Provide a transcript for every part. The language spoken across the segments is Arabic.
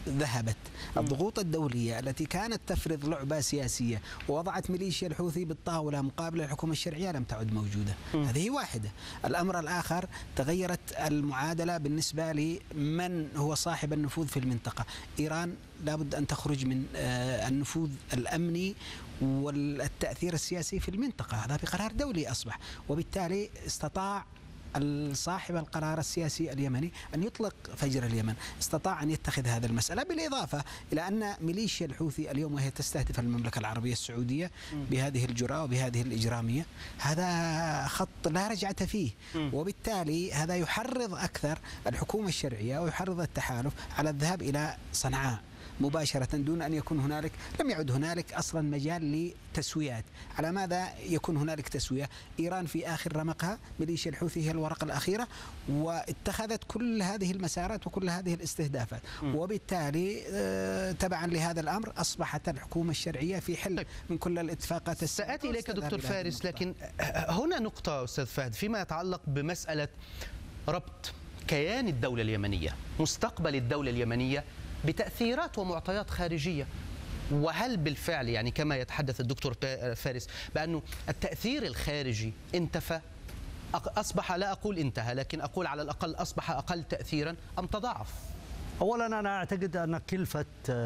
ذهبت الضغوط الدولية التي كانت تفرض لعبة سياسية ووضعت ميليشيا الحوثي بالطاولة مقابل الحكومة الشرعية لم تعد موجودة. هذه واحدة. الأمر الآخر، تغيرت المعادلة بالنسبة لمن هو صاحب النفوذ في المنطقة. إيران لابد أن تخرج من النفوذ الأمني والتأثير السياسي في المنطقة، هذا بقرار دولي أصبح، وبالتالي استطاع صاحب القرار السياسي اليمني أن يطلق فجر اليمن، استطاع أن يتخذ هذه المسألة، بالإضافة إلى أن ميليشيا الحوثي اليوم وهي تستهدف المملكة العربية السعودية بهذه الجرأة وبهذه الإجرامية، هذا خط لا رجعة فيه، وبالتالي هذا يحرض أكثر الحكومة الشرعية ويحرض التحالف على الذهاب إلى صنعاء مباشرة دون أن يكون هنالك، لم يعد هنالك أصلا مجال لتسويات. على ماذا يكون هنالك تسوية؟ إيران في آخر رمقها، ميليشيا الحوثي هي الورقة الأخيرة، واتخذت كل هذه المسارات وكل هذه الاستهدافات، وبالتالي تبعا لهذا الأمر أصبحت الحكومة الشرعية في حل من كل الاتفاقات. سآتي إليك دكتور فارس، لكن هنا نقطة أستاذ فهد فيما يتعلق بمسألة ربط كيان الدولة اليمنية، مستقبل الدولة اليمنية بتأثيرات ومعطيات خارجية. وهل بالفعل يعني كما يتحدث الدكتور فارس بأنه التأثير الخارجي انتفى، أصبح، لا أقول انتهى، لكن أقول على الأقل أصبح أقل تأثيرا أم تضاعف؟ أولا أنا أعتقد أن كلفة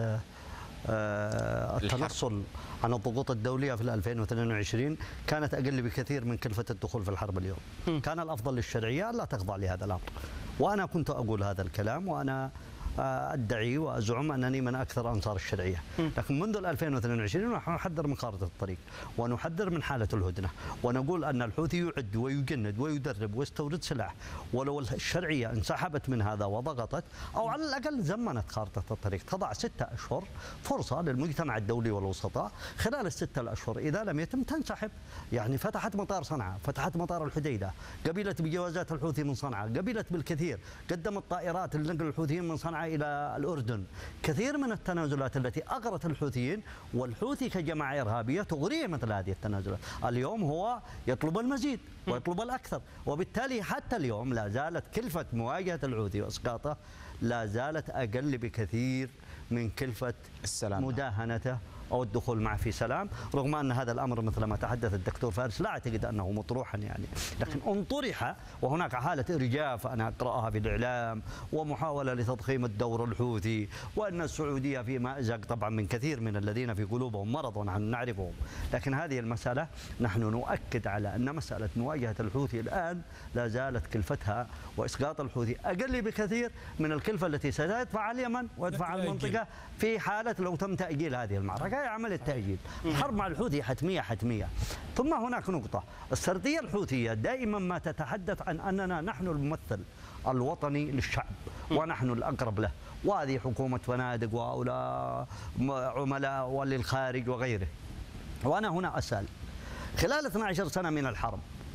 التنصل عن الضغوط الدولية في 2022 كانت أقل بكثير من كلفة الدخول في الحرب اليوم. كان الأفضل للشرعية لا تخضع لهذا الأمر، وأنا كنت أقول هذا الكلام، وأنا أدعي وأزعم أنني من أكثر أنصار الشرعية، لكن منذ 2022 نحن نحذر من خارطة الطريق ونحذر من حالة الهدنة، ونقول أن الحوثي يعد ويجند ويدرب ويستورد سلاح، ولو الشرعية انسحبت من هذا وضغطت أو على الأقل زمنت خارطة الطريق، تضع 6 أشهر فرصة للمجتمع الدولي والوسطاء، خلال ال6 أشهر إذا لم يتم تنسحب. يعني فتحت مطار صنعاء، فتحت مطار الحديدة، قبلت بجوازات الحوثي من صنعاء، قبلت بالكثير، قدمت طائرات لنقل الحوثيين من صنعاء إلى الأردن، كثير من التنازلات التي أغرت الحوثيين، والحوثي كجماعة إرهابية تغريه مثل هذه التنازلات. اليوم هو يطلب المزيد ويطلب الأكثر، وبالتالي حتى اليوم لا زالت كلفة مواجهة الحوثي وإسقاطه لا زالت أقل بكثير من كلفة مداهنته أو الدخول معه في سلام، رغم أن هذا الأمر مثل ما تحدث الدكتور فارس لا أعتقد أنه مطروحا يعني، لكن انطرح، وهناك حالة إرجاف أنا أقرأها في الإعلام ومحاولة لتضخيم الدور الحوثي، وأن السعودية في مأزق طبعا من كثير من الذين في قلوبهم مرض ونحن نعرفهم، لكن هذه المسألة نحن نؤكد على أن مسألة مواجهة الحوثي الآن لا زالت كلفتها وإسقاط الحوثي أقل بكثير من الكلفة التي ستدفع اليمن ويدفع المنطقة في حالة لو تم تأجيل هذه المعركة. عمل التأجيل، الحرب مع الحوثي حتمية. ثم هناك نقطة، السردية الحوثية دائما ما تتحدث عن أننا نحن الممثل الوطني للشعب ونحن الأقرب له، وهذه حكومة فنادق وهؤلاء عملاء وللخارج وغيره. وأنا هنا أسأل، خلال 12 سنة من الحرب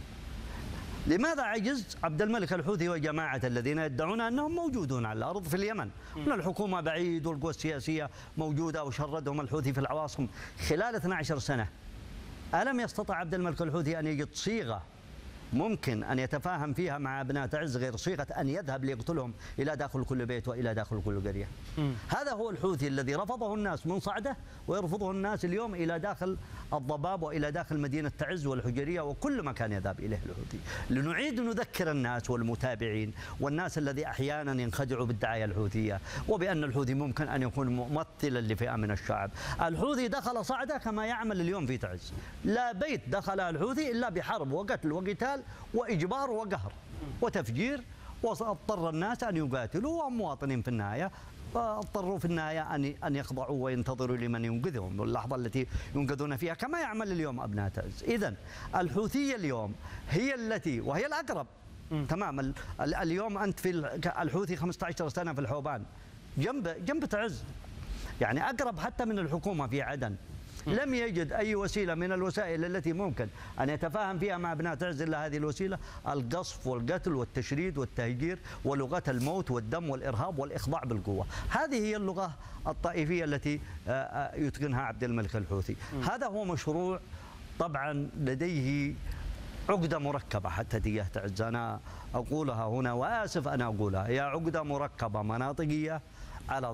لماذا عجز عبد الملك الحوثي وجماعة الذين يدعون أنهم موجودون على الأرض في اليمن، من الحكومة بعيد والقوى السياسية موجودة وشردهم الحوثي في العواصم خلال 12 سنة؟ ألم يستطع عبد الملك الحوثي أن يجد صيغة ممكن أن يتفاهم فيها مع أبناء تعز غير صيغة أن يذهب ليقتلهم إلى داخل كل بيت وإلى داخل كل قرية؟ هذا هو الحوثي الذي رفضه الناس من صعده ويرفضه الناس اليوم إلى داخل الضباب وإلى داخل مدينة تعز والحجرية وكل مكان يذهب إليه الحوثي. لنعيد نذكر الناس والمتابعين والناس الذي أحيانا ينخدعوا بالدعاية الحوثية وبأن الحوثي ممكن أن يكون ممثلا لفئة من الشعب. الحوثي دخل صعده كما يعمل اليوم في تعز، لا بيت دخل الحوثي إلا بحرب وقتل وقتال وإجبار وقهر وتفجير، واضطر الناس أن يقاتلوا والمواطنين في النهاية اضطروا في النهاية أن يخضعوا وينتظروا لمن ينقذهم واللحظة التي ينقذون فيها كما يعمل اليوم أبناء تعز. إذن الحوثية اليوم هي التي وهي الأقرب تمام. اليوم أنت في الحوثي 15 سنة في الحوبان جنب تعز، يعني أقرب حتى من الحكومة في عدن. لم يجد أي وسيلة من الوسائل التي ممكن أن يتفاهم فيها مع أبناء تعز إلا هذه الوسيلة، القصف والقتل والتشريد والتهجير ولغة الموت والدم والإرهاب والإخضاع بالقوة. هذه هي اللغة الطائفية التي يتقنها عبد الملك الحوثي. هذا هو مشروع طبعا لديه عقدة مركبة حتى تجاه تعز، أنا أقولها هنا وآسف أنا أقولها، هي عقدة مركبة مناطقية على